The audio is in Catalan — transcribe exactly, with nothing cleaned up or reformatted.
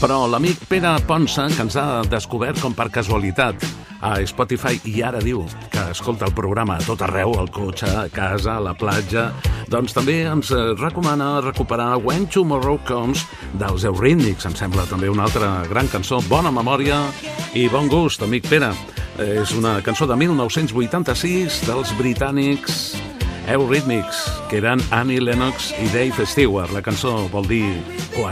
Però l'amic Pere Ponsa, que ens ha descobert com per casualitat a Spotify i ara diu que escolta el programa a tot arreu, al cotxe, a casa, a la platja, doncs també ens recomana recuperar When Tomorrow Comes dels Eurythmics. Em sembla també una altra gran cançó, bona memòria i bon gust, amic Pere. És una cançó de mil nou-cents vuitanta-sis dels britànics Eurythmics, que eren Annie Lennox i Dave Stewart. La cançó vol dir